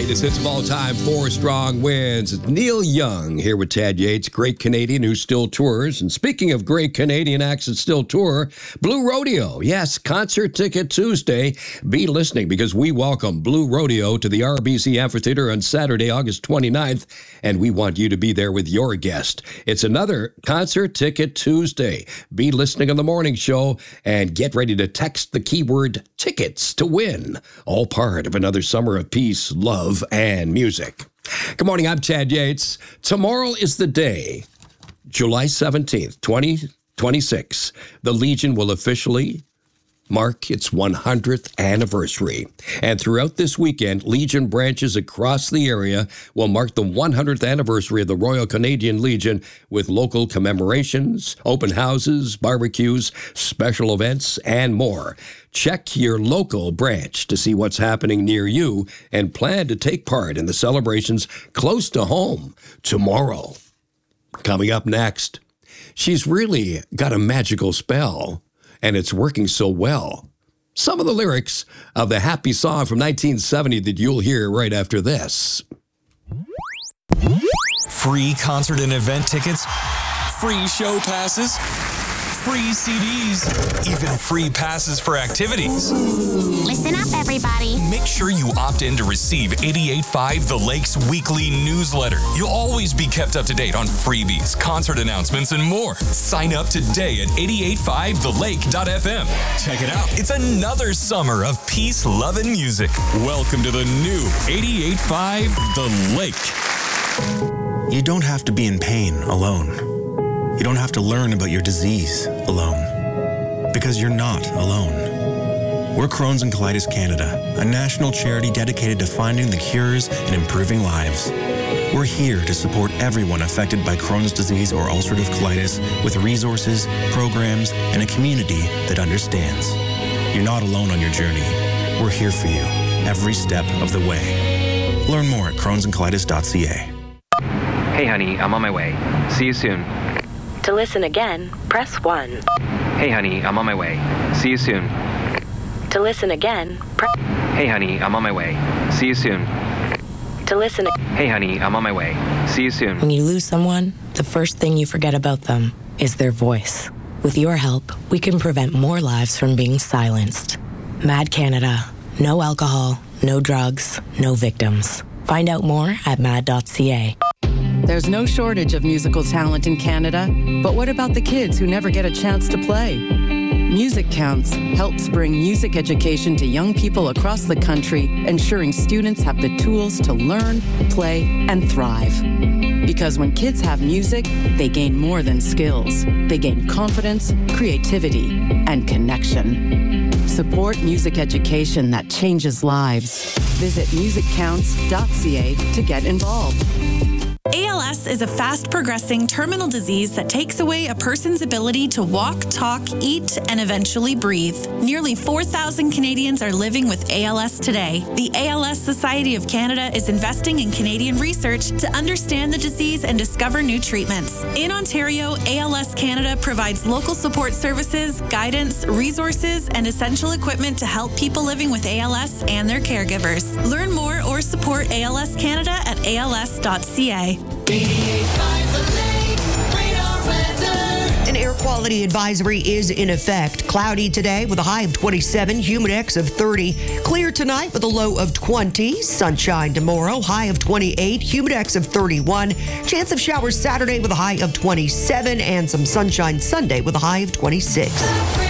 greatest hits of all time, 4 strong wins. It's Neil Young here with Tad Yates, great Canadian who still tours. And speaking of great Canadian acts that still tour, Blue Rodeo. Yes, Concert Ticket Tuesday. Be listening because we welcome Blue Rodeo to the RBC Amphitheater on Saturday, August 29th, and we want you to be there with your guest. It's another Concert Ticket Tuesday. Be listening on the morning show and get ready to text the keyword tickets to win. All part of another summer of peace, love, and music. Good morning, I'm Tad Yates. Tomorrow is the day, July 17th, 2026. The Legion will officially mark its 100th anniversary. And throughout this weekend, Legion branches across the area will mark the 100th anniversary of the Royal Canadian Legion with local commemorations, open houses, barbecues, special events, and more. Check your local branch to see what's happening near you and plan to take part in the celebrations close to home tomorrow. Coming up next, she's really got a magical spell, and it's working so well. Some of the lyrics of the happy song from 1970 that you'll hear right after this. Free concert and event tickets, free show passes, free CDs, even free passes for activities. Listen up, everybody. Make sure you opt in to receive 88.5 The Lake's weekly newsletter. You'll always be kept up to date on freebies, concert announcements, and more. Sign up today at 885thelake.fm. Check it out. It's another summer of peace, love, and music. Welcome to the new 88.5 The Lake. You don't have to be in pain alone. You don't have to learn about your disease alone, because you're not alone. We're Crohn's and Colitis Canada, a national charity dedicated to finding the cures and improving lives. We're here to support everyone affected by Crohn's disease or ulcerative colitis with resources, programs, and a community that understands. You're not alone on your journey. We're here for you every step of the way. Learn more at crohnsandcolitis.ca. Hey honey, I'm on my way. See you soon. To listen again, press 1. Hey honey, I'm on my way. See you soon. To listen again, press... Hey honey, I'm on my way. See you soon. To listen... Hey honey, I'm on my way. See you soon. When you lose someone, the first thing you forget about them is their voice. With your help, we can prevent more lives from being silenced. Mad Canada. No alcohol, no drugs, no victims. Find out more at mad.ca. There's no shortage of musical talent in Canada, but what about the kids who never get a chance to play? Music Counts helps bring music education to young people across the country, ensuring students have the tools to learn, play, and thrive. Because when kids have music, they gain more than skills. They gain confidence, creativity, and connection. Support music education that changes lives. Visit musiccounts.ca to get involved. ALS is a fast-progressing terminal disease that takes away a person's ability to walk, talk, eat, and eventually breathe. Nearly 4,000 Canadians are living with ALS today. The ALS Society of Canada is investing in Canadian research to understand the disease and discover new treatments. In Ontario, ALS Canada provides local support services, guidance, resources, and essential equipment to help people living with ALS and their caregivers. Learn more or support ALS Canada at als.ca. An air quality advisory is in effect. Cloudy today with a high of 27, humidex of 30. Clear tonight with a low of 20. Sunshine tomorrow, high of 28, humidex of 31. Chance of showers Saturday with a high of 27 and some sunshine Sunday with a high of 26.